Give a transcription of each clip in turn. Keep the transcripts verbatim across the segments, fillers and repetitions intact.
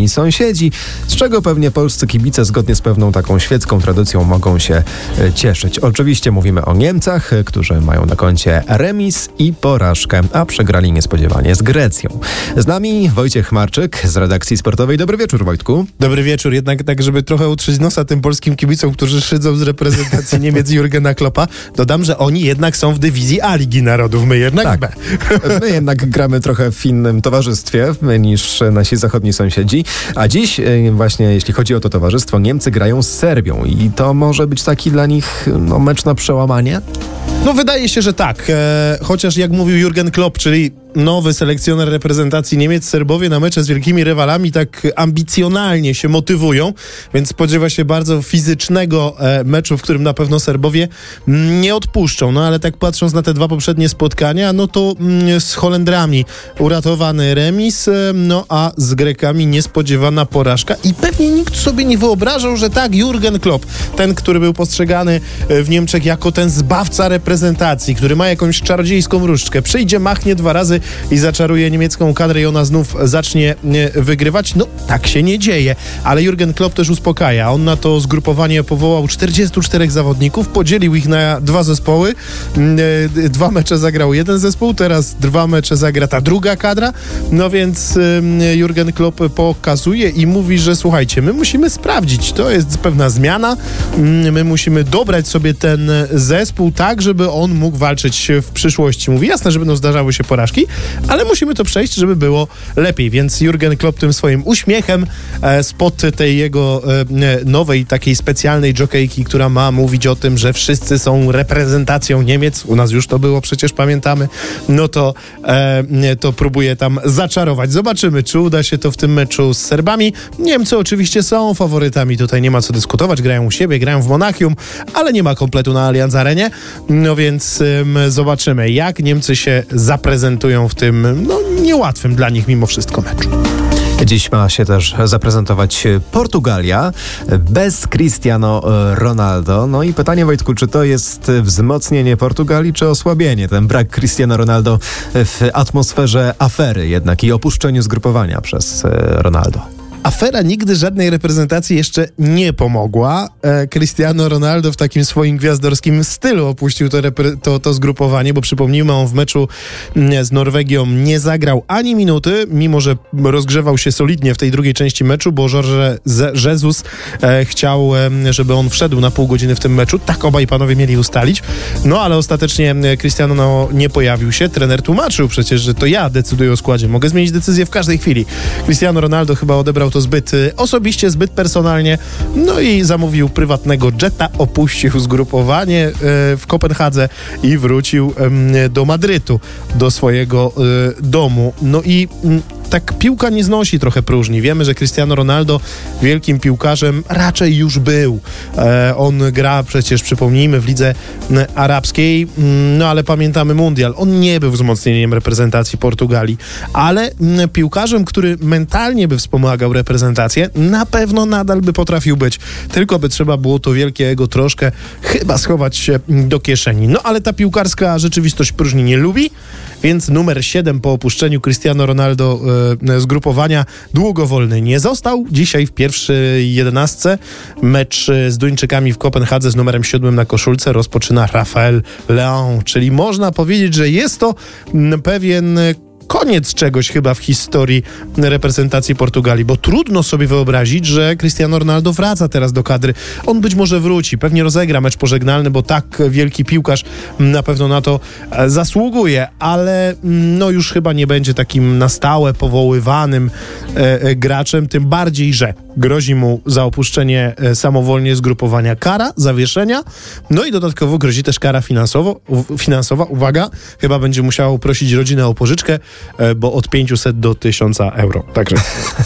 zachodni sąsiedzi, z czego pewnie polscy kibice zgodnie z pewną taką świecką tradycją mogą się cieszyć. Oczywiście mówimy o Niemcach, którzy mają na koncie remis i porażkę, a przegrali niespodziewanie z Grecją. Z nami Wojciech Marczyk z redakcji sportowej. Dobry wieczór, Wojtku. Dobry wieczór. Jednak tak, żeby trochę utrzeć nosa tym polskim kibicom, którzy szydzą z reprezentacji Niemiec Jurgena Kloppa, dodam, że oni jednak są w dywizji A Ligi Narodów, my jednak tak. B. My jednak gramy trochę w innym towarzystwie niż nasi zachodni sąsiedzi, a dziś właśnie jeśli chodzi o to towarzystwo, Niemcy grają z Serbią i to może być taki dla nich no, mecz na przełamanie? No wydaje się, że tak. E, chociaż jak mówił Jurgen Klopp, czyli nowy selekcjoner reprezentacji Niemiec, Serbowie na mecze z wielkimi rywalami tak ambicjonalnie się motywują, więc spodziewa się bardzo fizycznego e, meczu, w którym na pewno Serbowie m, nie odpuszczą. No ale tak patrząc na te dwa poprzednie spotkania, no to m, z Holendrami uratowany remis, e, no a z Grekami niespodziewana porażka i pewnie nikt sobie nie wyobrażał, że tak, Jurgen Klopp, ten, który był postrzegany w Niemczech jako ten zbawca reprezentacji, który ma jakąś czarodziejską różdżkę, przyjdzie, machnie dwa razy i zaczaruje niemiecką kadrę i ona znów zacznie wygrywać. No, tak się nie dzieje. Ale Jurgen Klopp też uspokaja. On na to zgrupowanie powołał czterdziestu czterech zawodników, podzielił ich na dwa zespoły. Dwa mecze zagrał jeden zespół, teraz dwa mecze zagra ta druga kadra. No więc Jurgen Klopp pokazuje i mówi, że słuchajcie, my musimy sprawdzić. To jest pewna zmiana. My musimy dobrać sobie ten zespół tak, żeby on mógł walczyć w przyszłości. Mówi, jasne, że będą zdarzały się porażki, ale musimy to przejść, żeby było lepiej. Więc Jurgen Klopp tym swoim uśmiechem e, spod tej jego e, nowej, takiej specjalnej dżokejki, która ma mówić o tym, że wszyscy są reprezentacją Niemiec, u nas już to było, przecież pamiętamy, no to, e, to próbuje tam zaczarować. Zobaczymy, czy uda się to w tym meczu z Serbami. Niemcy oczywiście są faworytami, tutaj nie ma co dyskutować, grają u siebie, grają w Monachium, ale nie ma kompletu na Allianz Arenie, no więc e, zobaczymy, jak Niemcy się zaprezentują w tym no, niełatwym dla nich mimo wszystko meczu. Dziś ma się też zaprezentować Portugalia bez Cristiano Ronaldo. No i pytanie, Wojtku, czy to jest wzmocnienie Portugalii, czy osłabienie? Ten brak Cristiano Ronaldo w atmosferze afery jednak i opuszczeniu zgrupowania przez Ronaldo. Afera nigdy żadnej reprezentacji jeszcze nie pomogła. E, Cristiano Ronaldo w takim swoim gwiazdorskim stylu opuścił to, repre- to, to zgrupowanie, bo przypomnijmy, on w meczu z Norwegią nie zagrał ani minuty, mimo że rozgrzewał się solidnie w tej drugiej części meczu, bo Jorge Jesus e, chciał, e, żeby on wszedł na pół godziny w tym meczu. Tak obaj panowie mieli ustalić. No ale ostatecznie Cristiano no, nie pojawił się. Trener tłumaczył przecież, że to ja decyduję o składzie. Mogę zmienić decyzję w każdej chwili. Cristiano Ronaldo chyba odebrał to zbyt osobiście, zbyt personalnie, no i zamówił prywatnego jeta, opuścił zgrupowanie w Kopenhadze i wrócił do Madrytu, do swojego domu. No i tak piłka nie znosi trochę próżni. Wiemy, że Cristiano Ronaldo wielkim piłkarzem raczej już był. E, on gra przecież, przypomnijmy, w lidze arabskiej, no ale pamiętamy mundial. On nie był wzmocnieniem reprezentacji Portugalii, ale m, piłkarzem, który mentalnie by wspomagał reprezentację, na pewno nadal by potrafił być. Tylko by trzeba było to wielkie ego troszkę chyba schować się do kieszeni. No ale ta piłkarska rzeczywistość próżni nie lubi, więc numer siedem po opuszczeniu Cristiano Ronaldo e, zgrupowania długo wolny nie został. Dzisiaj w pierwszej jedenastce mecz z Duńczykami w Kopenhadze z numerem siódmym na koszulce rozpoczyna Rafael Leão, czyli można powiedzieć, że jest to pewien koniec czegoś chyba w historii reprezentacji Portugalii, bo trudno sobie wyobrazić, że Cristiano Ronaldo wraca teraz do kadry. On być może wróci, pewnie rozegra mecz pożegnalny, bo tak wielki piłkarz na pewno na to zasługuje, ale no już chyba nie będzie takim na stałe powoływanym e, graczem, tym bardziej, że grozi mu za opuszczenie e, samowolnie zgrupowania kara, zawieszenia, no i dodatkowo grozi też kara finansowo, u, finansowa. Uwaga, chyba będzie musiał prosić rodzinę o pożyczkę, e, bo od pięciuset do tysiąca euro. Także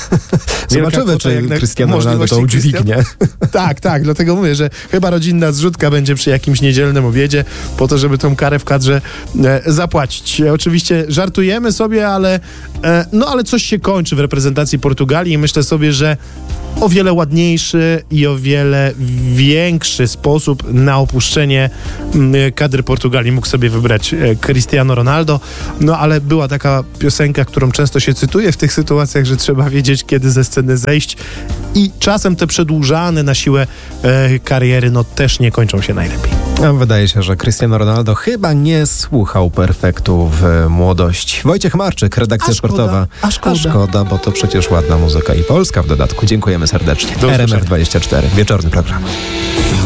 zobaczymy, czy Cristiano Ronaldo to udźwignie. Tak, tak, dlatego mówię, że chyba rodzinna zrzutka będzie przy jakimś niedzielnym obiedzie po to, żeby tą karę w kadrze e, zapłacić. E, oczywiście żartujemy sobie, ale e, no ale coś się kończy w reprezentacji Portugalii i myślę sobie, że o wiele ładniejszy i o wiele większy sposób na opuszczenie kadry Portugalii mógł sobie wybrać Cristiano Ronaldo. No ale była taka piosenka, którą często się cytuje w tych sytuacjach, że trzeba wiedzieć, kiedy ze sceny sceny zejść i czasem te przedłużane na siłę e, kariery no też nie kończą się najlepiej. Wydaje się, że Cristiano Ronaldo chyba nie słuchał Perfektu w młodości. Wojciech Marczyk, redakcja A szkoda, sportowa. a szkoda. A szkoda, bo to przecież ładna muzyka i polska w dodatku. Dziękujemy serdecznie. Do R M F dwadzieścia cztery, wieczorny program.